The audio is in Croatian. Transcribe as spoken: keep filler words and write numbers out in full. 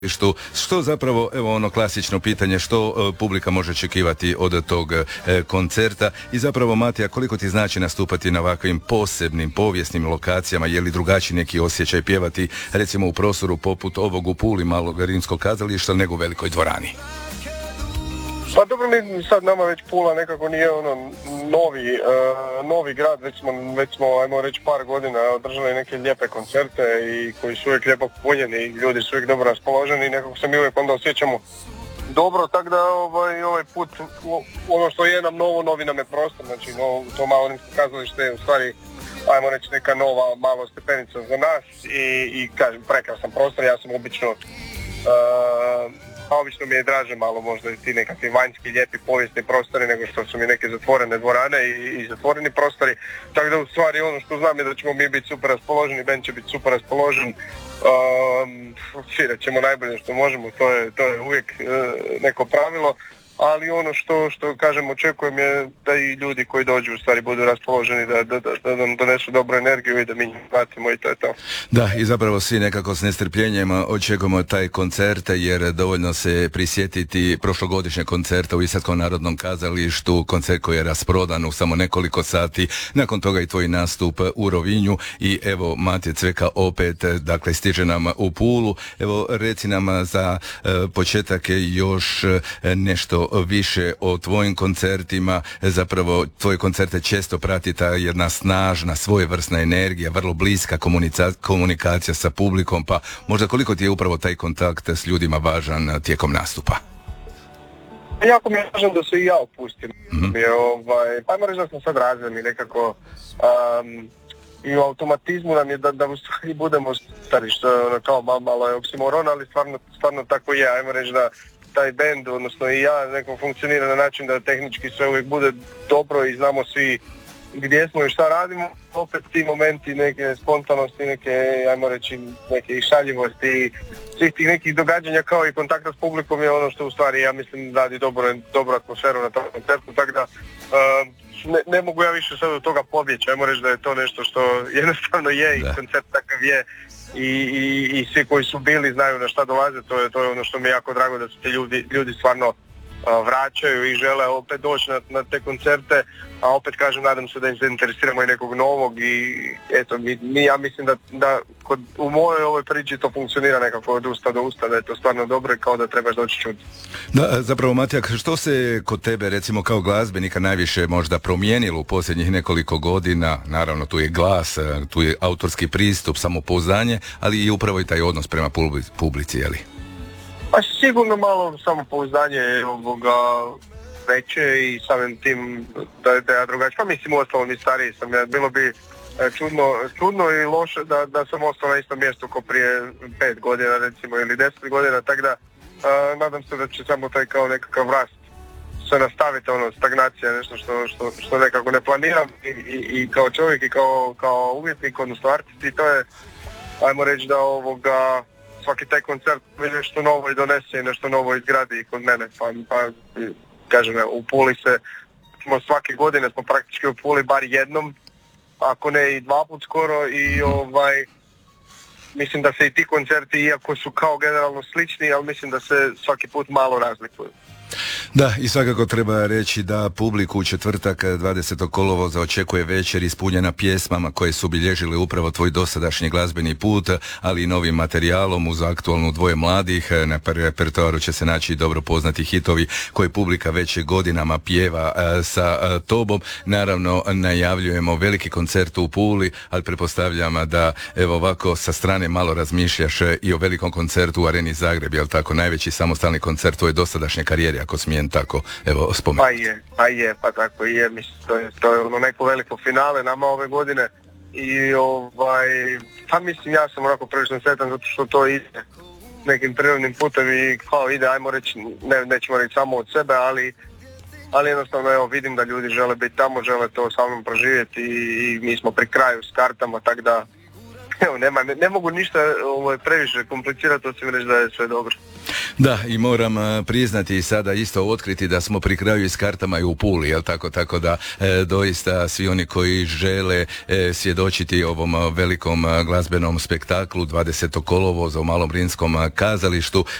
Što, što zapravo, evo ono klasično pitanje, što e, publika može očekivati od tog e, koncerta i zapravo Matija, koliko ti znači nastupati na ovakvim posebnim povijesnim lokacijama, je li drugačiji neki osjećaj pjevati recimo u prostoru poput ovog u Puli malog rimskog kazališta nego u velikoj dvorani? Pa dobro, mi sad nama već Pula nekako nije ono novi, uh, novi grad, već smo, već smo, ajmo reći, par godina održali neke lijepe koncerte i koji su uvijek lijepo punjeni i ljudi su uvijek dobro raspoloženi i nekako se mi uvijek onda osjećamo dobro, tako da ovaj, ovaj put, ono što je nam novo, novi nam je prostor, znači no, to malo rimsko kazalište je u stvari, ajmo reći, neka nova malo stepenica za nas i, i kažem, prekrasan prostor, ja sam obično uh, a obično mi je draže malo možda i ti nekakvi vanjski, lijepi, povijesni prostori nego što su mi neke zatvorene dvorane i, i zatvoreni prostori. Tako da u stvari ono što znam je da ćemo mi biti super raspoloženi, band će biti super raspoložen, um, svirat ćemo najbolje što možemo, to je, to je uvijek uh, neko pravilo. Ali ono što, što kažem, očekujem je da i ljudi koji dođu u stvari budu raspoloženi, da, da, da, da nam donesu dobru energiju i da mi njih pratimo i to je to. Da, i zapravo svi nekako s nestrpljenjem očekujemo taj koncert, jer dovoljno se prisjetiti prošlogodišnjeg koncerta u Istarskom narodnom kazalištu, koncert koji je rasprodan u samo nekoliko sati, nakon toga i tvoj nastup u Rovinju i evo Matija Cveka opet, dakle, stiže nam u Pulu. Evo, reci nam za e, početak još e, nešto više o tvojim koncertima, zapravo tvoje koncerte često prati ta jedna snažna, svojevrsna energija, vrlo bliska komunica- komunikacija sa publikom, pa možda koliko ti je upravo taj kontakt s ljudima važan tijekom nastupa? Jako mi je važno da se i ja opustim. Mm-hmm. Je, ovaj, pa možda smo sad razvili nekako um, i u automatizmu nam je da, da u stvari budemo stari, što ono, kao malo je oksimoron, ali stvarno, stvarno tako je, ajmo reći da taj band, odnosno i ja, neko funkcionira na način da tehnički sve uvijek bude dobro i znamo svi gdje smo i šta radimo. Opet ti momenti neke spontanosti, neke, ajmo reći, neke i šaljivosti i svih tih nekih događanja kao i kontakta s publikom je ono što u stvari, ja mislim, radi dobro, dobru atmosferu na tom koncertu, tako da uh, ne, ne mogu ja više sad od toga pobjeći, ajmo reći da je to nešto što jednostavno je i koncert takav je. I, i, i svi koji su bili znaju na šta dolaze, to je, to je ono što mi je jako drago da se ti ljudi, ljudi stvarno uh, vraćaju i žele opet doći na, na te koncerte, a opet kažem, nadam se da im se interesiramo i nekog novog i eto, mi, mi ja mislim da, da kod, u mojoj ovoj priči to funkcionira nekako od usta do usta, da je to stvarno dobro i kao da trebaš doći čuti. Da, zapravo Matija, što se kod tebe recimo kao glazbenika najviše možda promijenilo u posljednjih nekoliko godina? Naravno, tu je glas, tu je autorski pristup, samopouzdanje, ali i upravo i taj odnos prema publici, je li? Pa sigurno malo samopouzdanje ovoga veće i samim tim da, da ja drugačije. Pa mislim, uostalom i stariji sam ja. Bilo bi čudno, čudno i loše da, da sam ostao na istom mjestu kao prije pet godina recimo ili deset godina, tako da a, nadam se da će samo taj kao nekakav rast se nastaviti, ono, stagnacija, nešto što, što, što nekako ne planiram i, i, i kao čovjek i kao, kao umjetnik, odnosno artist, i to je, ajmo reći da ovoga svaki taj koncert nešto novo i donese i nešto novo izgradi i kod mene, pa, pa kažem, u Puli se smo svake godine smo praktički u Puli bar jednom, ako ne i dva put skoro, i ovaj mislim da se i ti koncerti, iako su kao generalno slični, ali mislim da se svaki put malo razlikuju. Da, i svakako treba reći da publiku u četvrtak dvadesetog kolovoza očekuje večer ispunjena pjesmama koje su obilježile upravo tvoj dosadašnji glazbeni put, ali i novim materijalom uz aktualnu Dvoje mladih. Na repertoaru će se naći dobro poznati hitovi koje publika već godinama pjeva e, sa e, tobom. Naravno, najavljujemo veliki koncert u Puli, ali pretpostavljam da evo ovako sa strane malo razmišljaš i o velikom koncertu u Areni Zagreb, jel tako, najveći samostalni koncert tvoje dosadašnje karijere, ako smijem tako, evo, spomenuti. Pa je, pa je, pa tako i je, mislim, to je, to je ono neko veliko finale nama ove godine i ovaj, pa mislim, ja sam onako prilično sretan zato što to ide nekim prirodnim putem i kao ide, ajmo reći, ne, nećemo reći samo od sebe, ali ali jednostavno, evo, vidim da ljudi žele biti tamo, žele to samom proživjeti i, i mi smo pri kraju s kartama, tako da evo, nema, ne, ne mogu ništa ovaj, previše komplicirati, osim reći da je sve dobro. Da, i moram a, priznati i sada isto otkriti da smo pri kraju i s kartama i u Puli, jel tako, tako da e, doista svi oni koji žele e, svjedočiti ovom a, velikom a, glazbenom spektaklu dvadesetog kolovoza u Malom Rimskom a, kazalištu,